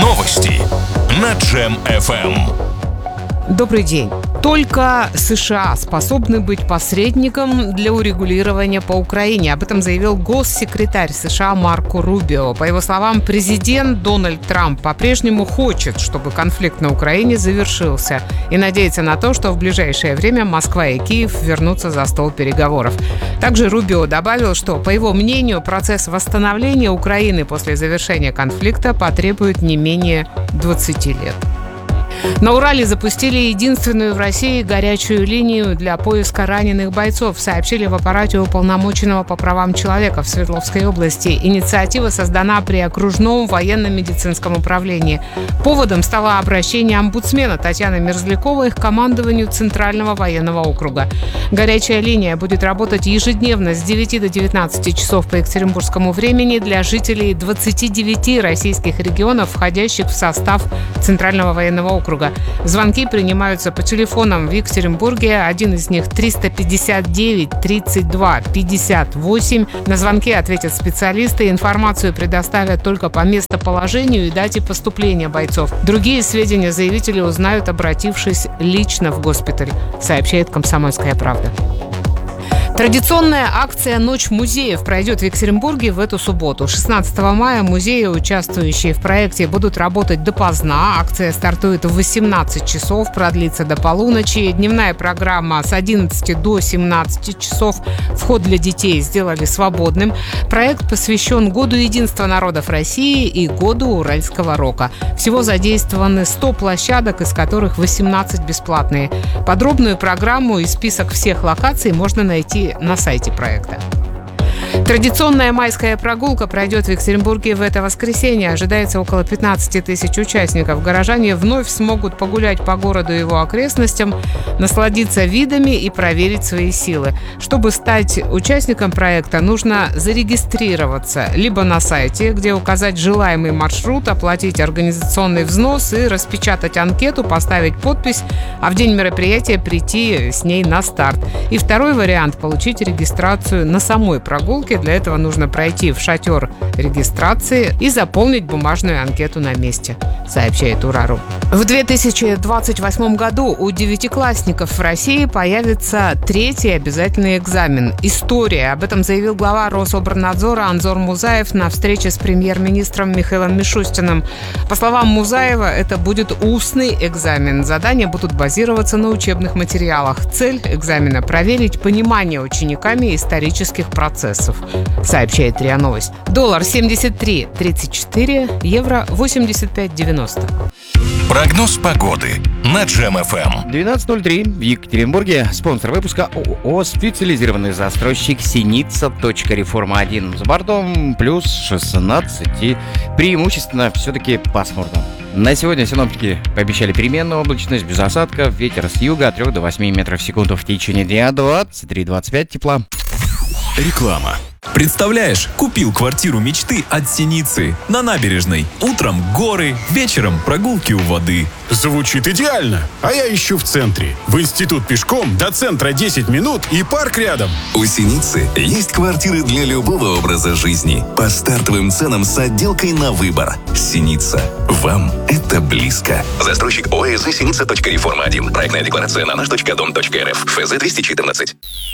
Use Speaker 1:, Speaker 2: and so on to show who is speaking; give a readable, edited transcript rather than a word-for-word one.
Speaker 1: Новости на Джем FM.
Speaker 2: Добрый день. Только США способны быть посредником для урегулирования по Украине. Об этом заявил госсекретарь США Марко Рубио. По его словам, президент Дональд Трамп по-прежнему хочет, чтобы конфликт на Украине завершился, и надеется на то, что в ближайшее время Москва и Киев вернутся за стол переговоров. Также Рубио добавил, что, по его мнению, процесс восстановления Украины после завершения конфликта потребует не менее 20 лет. На Урале запустили единственную в России горячую линию для поиска раненых бойцов, сообщили в аппарате уполномоченного по правам человека в Свердловской области. Инициатива создана при окружном военно-медицинском управлении. Поводом стало обращение омбудсмена Татьяны Мерзляковой к командованию Центрального военного округа. Горячая линия будет работать ежедневно с 9 до 19 часов по екатеринбургскому времени для жителей 29 российских регионов, входящих в состав Центрального военного округа. Звонки принимаются по телефонам в Екатеринбурге. Один из них 359 32 58. На звонки ответят специалисты. Информацию предоставят только по местоположению и дате поступления бойцов. Другие сведения заявители узнают, обратившись лично в госпиталь, сообщает «Комсомольская правда». Традиционная акция «Ночь музеев» пройдет в Екатеринбурге в эту субботу. 16 мая музеи, участвующие в проекте, будут работать допоздна. Акция стартует в 18 часов, продлится до полуночи. Дневная программа с 11 до 17 часов. Вход для детей сделали свободным. Проект посвящен Году единства народов России и Году уральского рока. Всего задействованы 100 площадок, из которых 18 бесплатные. Подробную программу и список всех локаций можно найти на сайте проекта. Традиционная майская прогулка пройдет в Екатеринбурге в это воскресенье. Ожидается около 15 тысяч участников. Горожане вновь смогут погулять по городу и его окрестностям, насладиться видами и проверить свои силы. Чтобы стать участником проекта, нужно зарегистрироваться либо на сайте, где указать желаемый маршрут, оплатить организационный взнос и распечатать анкету, поставить подпись, а в день мероприятия прийти с ней на старт. И второй вариант – получить регистрацию на самой прогулке. Для этого нужно пройти в шатер регистрации и заполнить бумажную анкету на месте, сообщает Урару. В 2028 году у девятиклассников в России появится третий обязательный экзамен – история. Об этом заявил глава Рособорнадзора Анзор Музаев на встрече с премьер-министром Михаилом Мишустиным. По словам Музаева, это будет устный экзамен. Задания будут базироваться на учебных материалах. Цель экзамена – проверить понимание учениками исторических процессов, сообщает РИА Новость. Доллар 73.34, евро 85.90.
Speaker 1: Прогноз погоды на Джем FM.
Speaker 3: 12:03 в Екатеринбурге. Спонсор выпуска ООО «Специализированный застройщик Синица.Реформа-1». За бортом плюс 16 и преимущественно все-таки пасмурно. На сегодня синоптики пообещали переменную облачность, без осадков, ветер с юга от 3 до 8 метров в секунду в течение дня, 23-25 тепла.
Speaker 4: Реклама. Представляешь, купил квартиру мечты от Синицы на набережной. Утром горы, вечером прогулки у воды.
Speaker 5: Звучит идеально. А я ищу в центре. В институт пешком, до центра 10 минут и парк рядом.
Speaker 6: У Синицы есть квартиры для любого образа жизни. По стартовым ценам с отделкой на выбор. Синица. Вам это близко. Застройщик ОСЗ Синица.Реформа-1. Проектная декларация на наш.дом.рф. ФЗ 214.